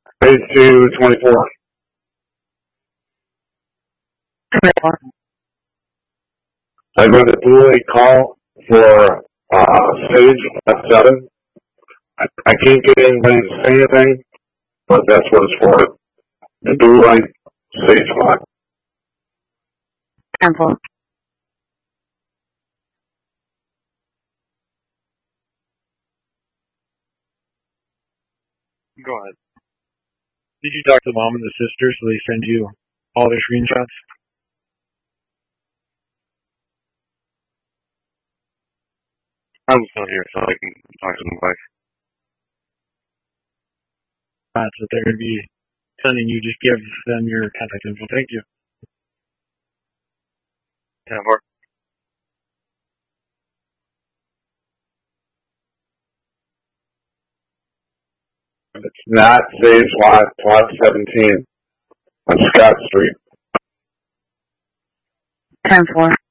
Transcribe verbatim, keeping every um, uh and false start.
Phase two, twenty-four. I got a dual call for uh, Sage at seven. I, I can't get anybody to say anything, but that's what it's for. The dual light Sage five. Temple. Go ahead. Did you talk to the mom and the sister so they send you all their screenshots? I'm still here, so I can talk to my wife. That's what they're going to be sending you. Just give them your contact info. Thank you. Yeah, Mark. It's not Sage Lot, Plot seventeen on Scott Street. ten four.